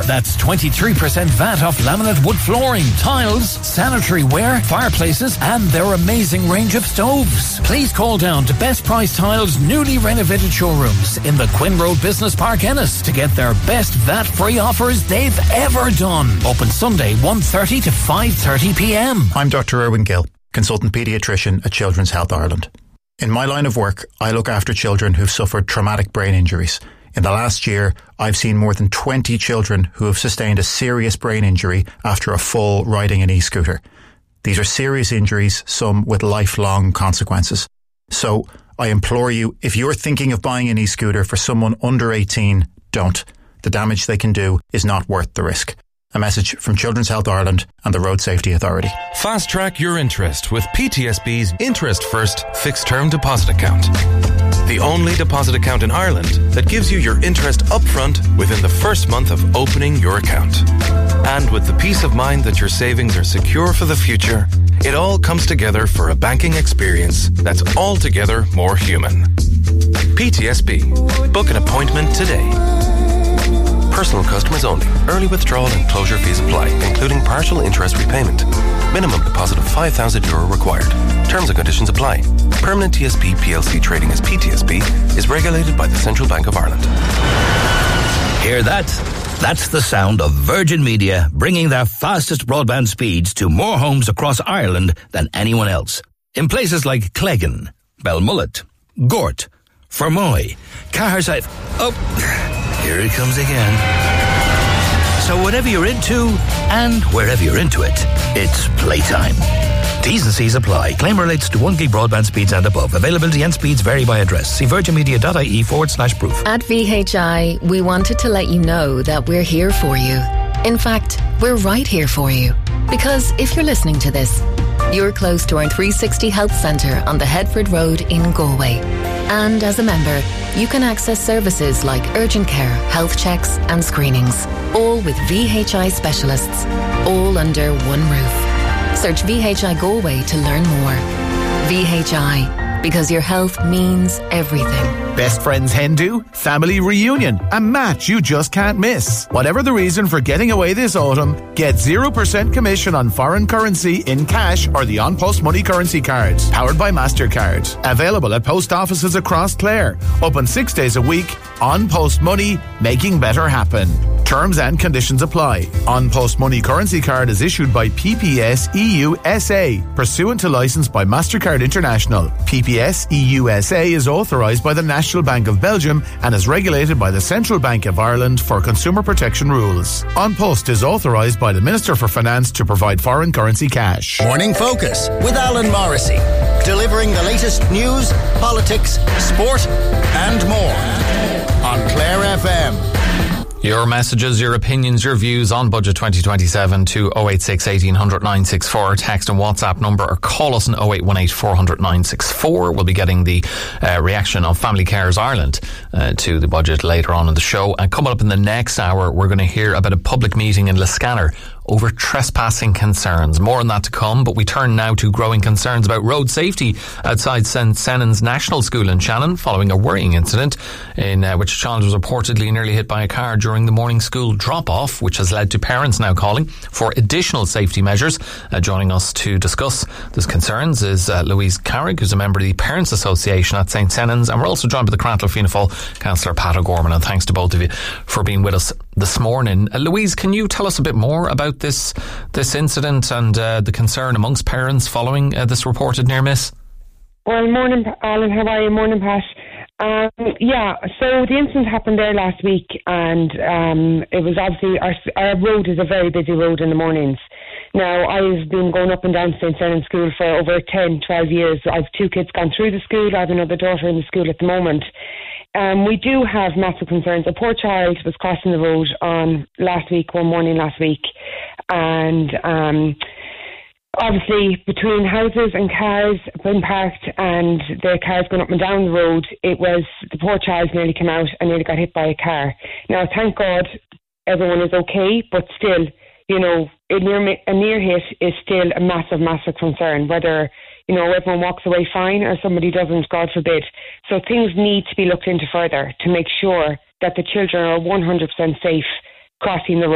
That's 23% VAT off laminate wood flooring, tiles, sanitary ware, fireplaces, and their amazing range of stoves. Please call down to Best Price Tiles' newly renovated showrooms in the Quinn Road Business Park, Ennis, to get their best VAT-free offers they've ever done. Open Sunday 1:30 to 5:30 p.m. I'm Dr. Erwin Gill, consultant paediatrician at Children's Health Ireland. In my line of work, I look after children who've suffered traumatic brain injuries. In the last year, I've seen more than 20 children who have sustained a serious brain injury after a fall riding an e-scooter. These are serious injuries, some with lifelong consequences. So, I implore you, if you're thinking of buying an e-scooter for someone under 18, don't. The damage they can do is not worth the risk. A message from Children's Health Ireland and the Road Safety Authority. Fast track your interest with PTSB's Interest First Fixed Term Deposit Account. The only deposit account in Ireland that gives you your interest upfront within the first month of opening your account. And with the peace of mind that your savings are secure for the future, it all comes together for a banking experience that's altogether more human. PTSB. Book an appointment today. Personal customers only. Early withdrawal and closure fees apply, including partial interest repayment. Minimum deposit of €5,000 required. Terms and conditions apply. Permanent TSB PLC trading as PTSB is regulated by the Central Bank of Ireland. Hear that? That's the sound of Virgin Media bringing their fastest broadband speeds to more homes across Ireland than anyone else. In places like Cleggan, Belmullet, Gort, Fermoy, Caherside... Oh... Here it comes again. So whatever you're into, and wherever you're into it, it's playtime. T's and C's apply. Claim relates to 1 gig broadband speeds and above. Availability and speeds vary by address. See virginmedia.ie/proof. At VHI, we wanted to let you know that we're here for you. In fact, we're right here for you. Because if you're listening to this, you're close to our 360 Health Centre on the Headford Road in Galway. And as a member, you can access services like urgent care, health checks and screenings, all with VHI specialists, all under one roof. Search VHI Galway to learn more. VHI, because your health means everything. Best friends hen do? Family reunion. A match you just can't miss. Whatever the reason for getting away this autumn, get 0% commission on foreign currency in cash or the on-post money currency cards. Powered by MasterCard. Available at post offices across Clare. Open 6 days a week. On-post money, making better happen. Terms and conditions apply. On-post money currency card is issued by PPS EU SA, pursuant to licence by MasterCard International. PPS EU SA is authorised by the National Bank of Belgium and is regulated by the Central Bank of Ireland for consumer protection rules. On Post is authorised by the Minister for Finance to provide foreign currency cash. Morning Focus with Alan Morrissey. Delivering the latest news, politics, sport and more on Clare FM. Your messages, your opinions, your views on Budget 2027 to 086 1800 964. Text and WhatsApp number or call us on 0818 400 964. We'll be getting the reaction of Family Carers Ireland to the budget later on in the show. And coming up in the next hour, we're going to hear about a public meeting in Liscannor over trespassing concerns. More on that to come, but we turn now to growing concerns about road safety outside St. Senan's National School in Shannon following a worrying incident in which a child was reportedly nearly hit by a car during the morning school drop-off, which has led to parents now calling for additional safety measures. Joining us to discuss these concerns is Louise Carrick, who's a member of the Parents Association at St. Senan's, and we're also joined by the Crantle Fianna Fáil Councillor Pat O'Gorman, and thanks to both of you for being with us this morning. Louise, can you tell us a bit more about this incident and the concern amongst parents following this reported near miss? Well, morning Alan, how are you? Morning Pat. So the incident happened there last week, and it was obviously our road is a very busy road in the mornings. Now, I've been going up and down St. Senan's School for over 10, 12 years. I've 2 kids gone through the school. I have another daughter in the school at the moment. We do have massive concerns. A poor child was crossing the road one morning last week, and obviously between houses and cars being parked and the cars going up and down the road, the poor child nearly came out and nearly got hit by a car. Now, thank God everyone is okay, but still, a near hit is still a massive, massive concern, whether everyone walks away fine or somebody doesn't, God forbid. So things need to be looked into further to make sure that the children are 100% safe crossing the road.